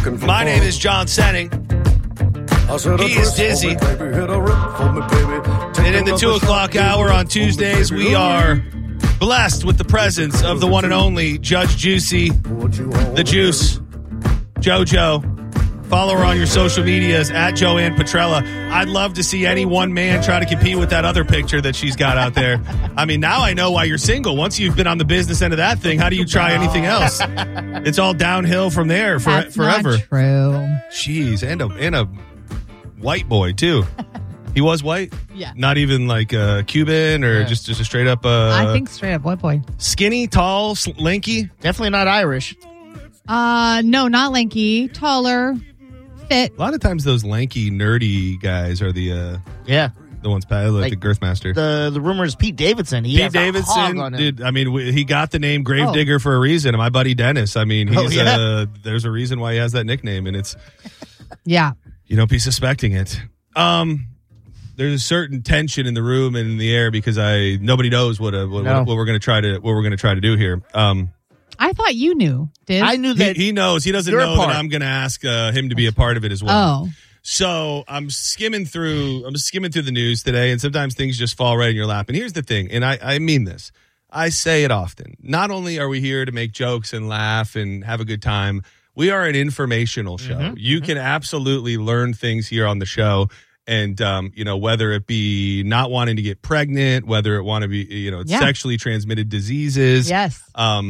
My name is John Senning. He is Dizzy. And in the 2 o'clock hour on Tuesdays, we are blessed with the presence of the one and only Judge Juicy, the Juice, JoJo. Follow her on your social medias at Joanne Petrella. I'd love to see any one man try to compete with that other picture that she's got out there. I mean, now I know why you're single. Once you've been on the business end of that thing, how do you try anything else? It's all downhill from there That's forever. Not true. Jeez, and a white boy too. He was white? Yeah. Not even like Cuban or just a straight up I think straight up white boy. Skinny, tall, lanky? Definitely not Irish. No, not lanky. Taller. Fit. A lot of times those lanky, nerdy guys are the ones like the Girthmaster. The rumor is Pete Davidson. Pete Davidson, dude. I mean, he got the name Gravedigger for a reason. And my buddy Dennis. I mean, he's there's a reason why he has that nickname, and it's yeah. You don't be suspecting it. There's a certain tension in the room and in the air because nobody knows what we're going to try to do here. I thought you knew, Diz. I knew that he knows. He doesn't know that I'm going to ask him to be a part of it as well. Oh. So I'm skimming through the news today, and sometimes things just fall right in your lap. And here's the thing, and I mean this. I say it often. Not only are we here to make jokes and laugh and have a good time, we are an informational show. Mm-hmm. You can absolutely learn things here on the show. And, whether it be not wanting to get pregnant, whether it want to be, sexually transmitted diseases. Yes.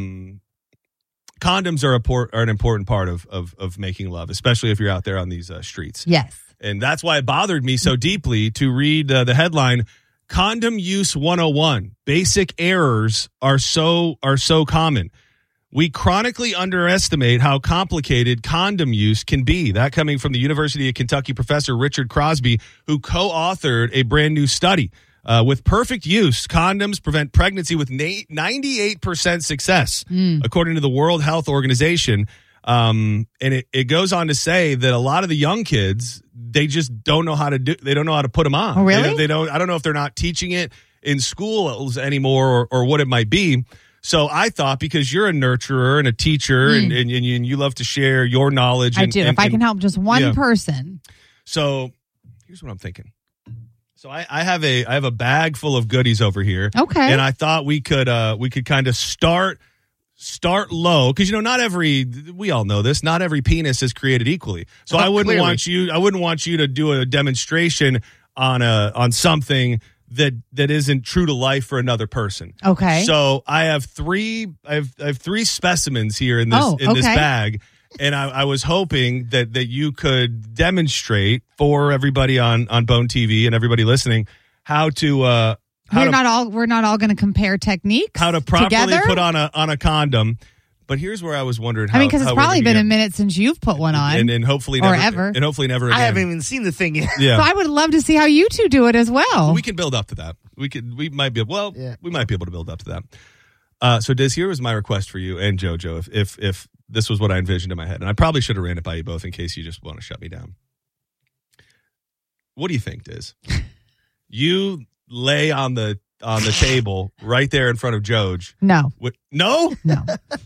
Condoms are an important part of making love, especially if you're out there on these streets. Yes. And that's why it bothered me so deeply to read the headline, Condom Use 101. Basic errors are so common. We chronically underestimate how complicated condom use can be. That coming from the University of Kentucky professor Richard Crosby, who co-authored a brand new study. With perfect use, condoms prevent pregnancy with 98% success, according to the World Health Organization. And it goes on to say that a lot of the young kids, they just don't know how to they don't know how to put them on. Oh, really? They don't. I don't know if they're not teaching it in schools anymore or what it might be. So I thought, because you're a nurturer and a teacher and you love to share your knowledge. I do. If I can help just one person. So here's what I'm thinking. So I have a bag full of goodies over here. Okay. And I thought we could kind of start low, because we all know this, not every penis is created equally. So I wouldn't want you to do a demonstration on something that isn't true to life for another person. Okay. So I have three specimens here in this bag. And I was hoping that you could demonstrate for everybody on Bone TV and everybody listening we're not all going to compare techniques. How to properly put on a condom. But here's where I was wondering how. Because it's probably been a minute since you've put one on, and hopefully never again. I haven't even seen the thing yet. Yeah. So I would love to see how you two do it as well. We can build up to that. We might be able to build up to that. So Diz, here was my request for you and JoJo, if this was what I envisioned in my head, and I probably should have ran it by you both in case you just want to shut me down. What do you think, Diz? You lay on the table right there in front of Joj. No. No? No.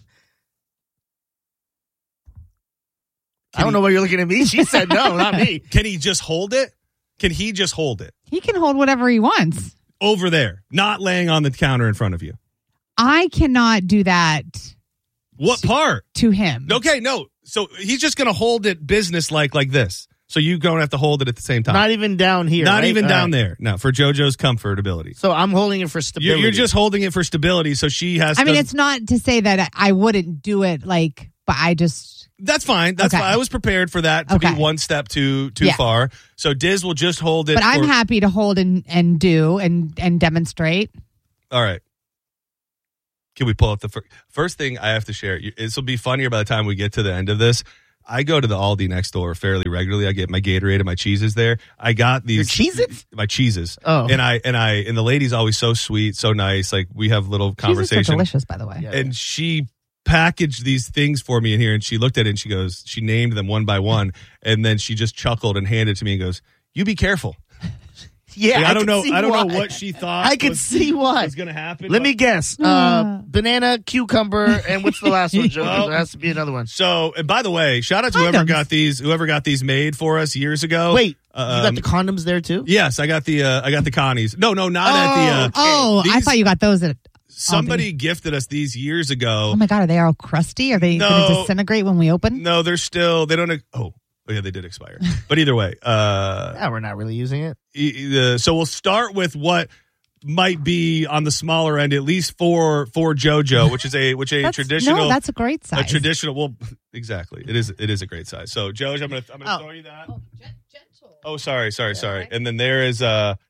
I don't know why you're looking at me. She said no, not me. Can he just hold it? Can he just hold it? He can hold whatever he wants. Over there, not laying on the counter in front of you. I cannot do that. What part? To him. Okay, no. So he's just going to hold it business like this. So you don't have to hold it at the same time. Not even down here. Not even down there. No, for JoJo's comfortability. So I'm holding it for stability. You're just holding it for stability, so she has. I mean, it's not to say that I wouldn't do it, but I just. That's fine. That's fine. I was prepared for that to be one step too far. So Diz will just hold it. But I'm happy to hold and do and demonstrate. All right. Can we pull up the first thing I have to share? This will be funnier by the time we get to the end of this. I go to the Aldi next door fairly regularly. I get my Gatorade and my cheeses there. I got these. Your Cheez-Its? My cheeses. Oh. And the lady's always so sweet, so nice. Like, we have little conversation. Cheez-Its are delicious, by the way. Yeah. And she packaged these things for me in here, and she looked at it and she named them one by one, and then she just chuckled and handed it to me and goes, "You be careful." Yeah, I don't know what she thought. I could see what was going to happen. Let me guess. banana, cucumber, and what's the last one, Joe? Well, There has to be another one. So, and by the way, shout out to whoever Condoms. got these made for us years ago. Wait, you got the condoms there too? Yes, I got the Connies. No, not at the. Oh, I These- thought you got those at. Somebody gifted us these years ago. Oh my God, are they all crusty? Are they going to disintegrate when we open? No, they're still. They don't. Oh yeah, they did expire. But either way, Yeah, we're not really using it. so we'll start with what might be on the smaller end, at least for JoJo, which is a traditional. No, that's a great size. A traditional. Well, exactly. It is a great size. So Jojo, I'm gonna throw you that. Gentle. Oh, sorry. And then there is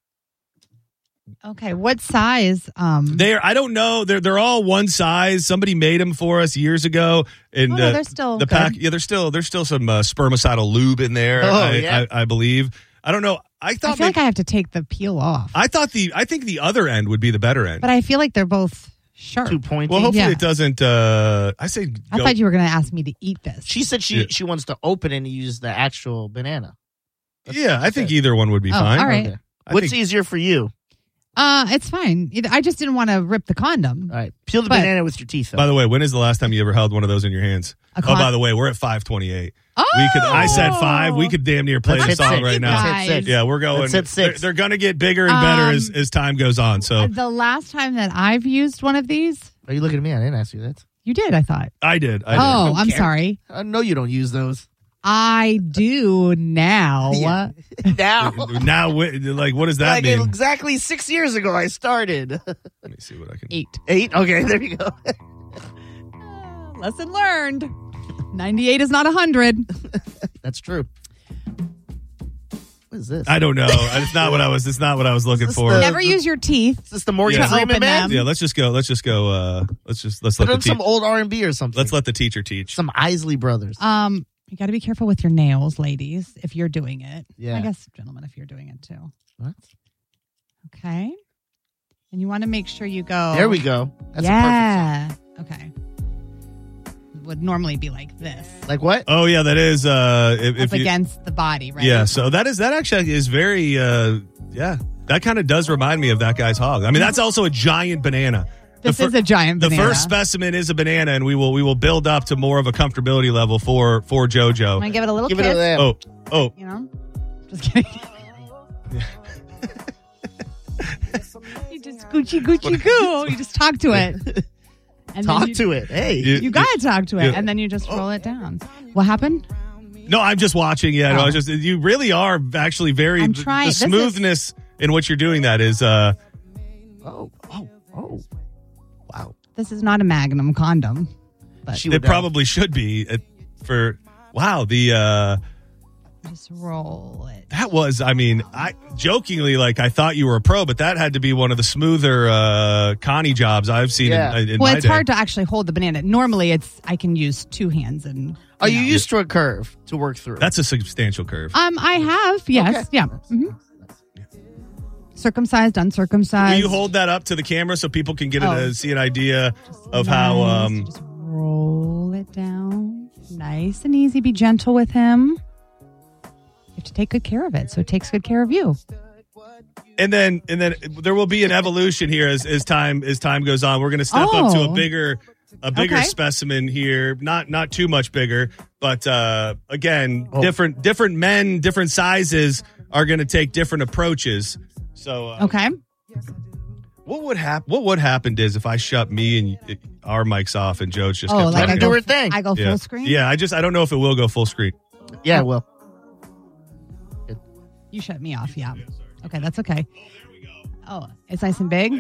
Okay, what size? I don't know. They're all one size. Somebody made them for us years ago, and no, they're still the good. pack. Yeah, there's still some spermicidal lube in there. I believe. I don't know. I feel like I have to take the peel off. I think the other end would be the better end. But I feel like they're both sharp. 2 points. Well, hopefully Yeah. it doesn't. I thought you were going to ask me to eat this. She said she wants to open and use the actual banana. Yeah, I think either one would be fine. all right. Okay. I What's think- easier for you? It's fine. I just didn't want to rip the condom. All right, peel the But- banana with your teeth. Though. By the way, when is the last time you ever held one of those in your hands? By the way, we're at 5:28. Oh, I said 5. We could damn near play Let's the hit song six. right now. Let's Guys. hit 6. Yeah, we're going. Let's hit 6. They're going to get bigger and better as time goes on. So The last time that I've used one of these, Are you looking at me? I didn't ask you that. you did, I thought. I did. Oh, don't I'm care. sorry. I know you don't use those. I do now. Yeah. Now. Now, like, what does that Like mean? exactly 6 years ago, I started. Let me see what I can. 8. 8? Okay, there you go. Lesson learned. 98 is not 100. That's true. What is this? I don't know. It's not what I was. It's not what I was looking Is this for. the- Never use your teeth. Is this the Morgan Yeah. Freeman Open man? them. Yeah, let's just go. Let's let Put on the some old R&B or something. let's let the teacher teach. some Isley Brothers. You got to be careful with your nails, ladies, if you're doing it. Yeah. I guess, gentlemen, if you're doing it too. What? Okay. And you want to make sure you go. There we go. That's a yeah. Okay. It would normally be like this, perfect. Like what? Oh yeah, that is. up If you, against the body, right? yeah. So that actually is very. Yeah, that kind of does remind me of that guy's hog. I mean, that's also a giant banana. This is a giant The banana. first specimen is a banana, and we will build up to more of a comfortability level for JoJo. I'm gonna give it a little Give kiss. it a lamp. Oh, You know, just kidding. You just Gucci goo. You just talk to it. And Talk then you, to it. Hey. You gotta talk to it, Yeah. and then you just roll it down. What happened? no, I'm just watching. Yeah, no, Oh. it's just you really are actually very I'm trying- the this is- smoothness in what you're doing. That is. Oh. Wow. This is not a Magnum condom. But She It would know. probably should be for. Wow, the just roll it. that was. I mean, I jokingly like I thought you were a pro, but that had to be one of the smoother Connie jobs I've seen Yeah. in Well, my it's day. hard to actually hold the banana. Normally, I can use 2 hands and. Are you know. used to a curve to work through? That's a substantial curve. I have, yes, Okay. yeah. Circumcised, uncircumcised. Will you hold that up to the camera so people can get Oh. see an idea of Nice. how? Just roll it down, nice and easy. Be gentle with him. You have to take good care of it, so it takes good care of you. And then there will be an evolution here as time goes on. We're going to step up to a Oh. bigger Okay. specimen here. Not too much bigger, but again, Oh. different men, different sizes are going to take different approaches. So Okay. what would happen is if I shut me and our mics off and Joe's just Oh, kept like Let talking. him do her thing. I go yeah. full screen. Yeah, I don't know if it will go full screen. Yeah, well. You shut me off. Yeah. Okay, that's okay. Oh, it's nice and big.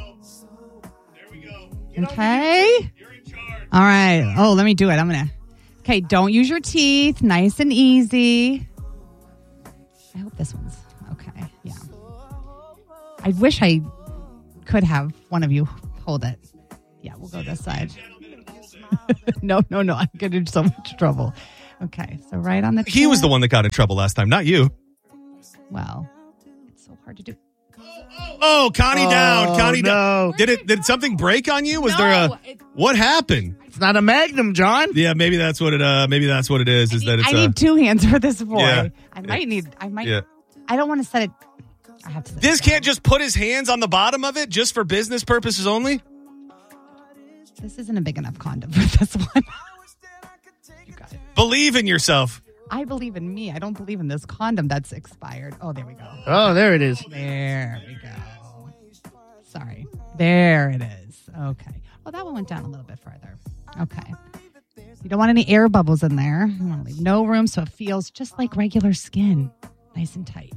Okay. All right. Oh, let me do it. Okay, don't use your teeth. Nice and easy. I hope this one's okay. Yeah. I wish I could have one of you hold it. Yeah, we'll go this side. No. I'm getting in so much trouble. Okay, so right on the He was tip. the one that got in trouble last time, not you. Well, it's so hard to do. Oh, Connie down. Connie no. down. Did something break on you? Was there what happened? It's not a Magnum, John. Yeah, maybe that's what it is. Is that it's I need 2 hands for this boy. Yeah. I might. Yeah. I don't want to set it. I have to. Set This it down. can't just put his hands on the bottom of it just for business purposes only? This isn't a big enough condom for this one. You guys. Believe in yourself. I believe in me. I don't believe in this condom that's expired. Oh, there we go. Oh, there it is. There we go. Sorry. There it is. Okay. Oh, that one went down a little bit further. Okay. You don't want any air bubbles in there. You want to leave no room so it feels just like regular skin. Nice and tight.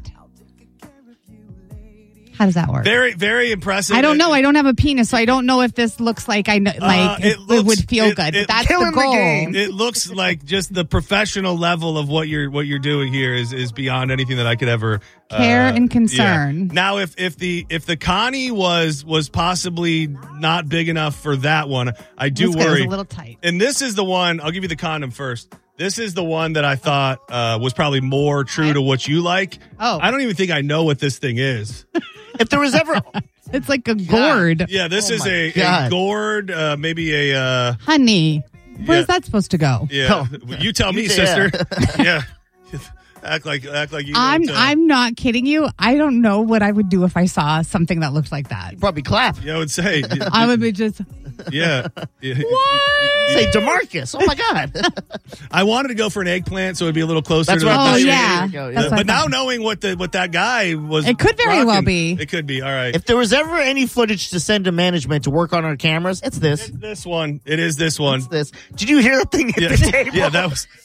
How does that work? Very, very impressive. I don't know. I don't have a penis, so I don't know if this looks like it would feel good. But that's the goal. It looks like just the professional level of what you're doing here is beyond anything that I could ever care and concern. Yeah. Now, if the Connie was possibly not big enough for that one, I do worry. It was a little tight. And this is the one. I'll give you the condom first. This is the one that I thought was probably more true to what you like. Oh. I don't even think I know what this thing is. If there was ever... It's like a gourd. Yeah, this is a gourd, maybe a... Honey, where's that supposed to go? Yeah, you tell me, sister. Yeah. Act like you. I'm not kidding you. I don't know what I would do if I saw something that looked like that. Probably clap. Yeah, I would say. I would be just... Yeah. What? Say DeMarcus. Oh, my God. I wanted to go for an eggplant, so it'd be a little closer to what that. I yeah. thought. But now knowing what that guy was, it could very well be. It could be. All right. If there was ever any footage to send to management to work on our cameras, it's this. It's this one. It is this one. It's this. Did you hear the thing hit the table? Yeah,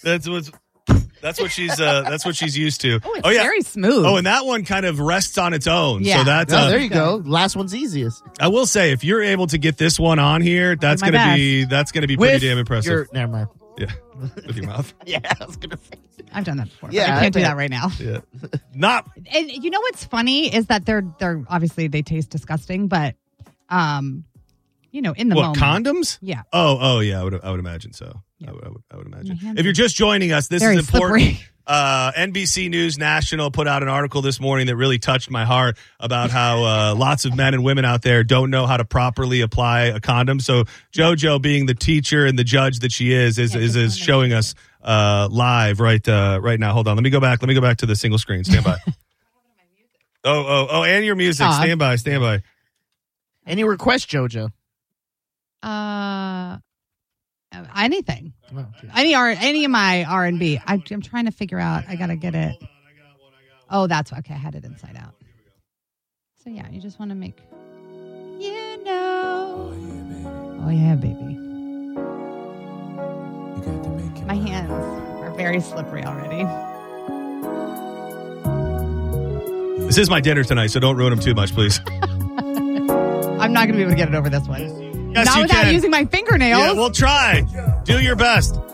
that's what she's used to. Oh, it's very smooth. Oh, and that one kind of rests on its own. Yeah. So that's there you go. Last one's easiest. I will say, if you're able to get this one on here, that's gonna be pretty damn impressive. Never mind. Yeah, with your mouth. Yeah, I was gonna say. I've done that before. Yeah, but I can't do that right now. Yeah, not. And you know what's funny is that they're obviously they taste disgusting, but in the moment. Condoms? Yeah. Oh yeah. I would imagine so. Yeah. I would imagine. If you're just joining us, this very is important. Slippery. NBC News National put out an article this morning that really touched my heart about how lots of men and women out there don't know how to properly apply a condom. So JoJo, being the teacher and the judge that she is showing us live right now. Hold on, let me go back to the single screen. Stand by. Oh, and your music. Stand by. Any request, JoJo? Anything. Oh, okay. Any of my R&B. I'm trying to figure out. I gotta get it. Oh, that's okay. I had it inside out. So yeah, you just want to make. Oh yeah, baby. You got to make it. My hands are very slippery already. This is my dinner tonight, so don't ruin them too much, please. I'm not gonna be able to get it over this one. Yes, Not you without can. using my fingernails. Yeah, we'll try. Do your best.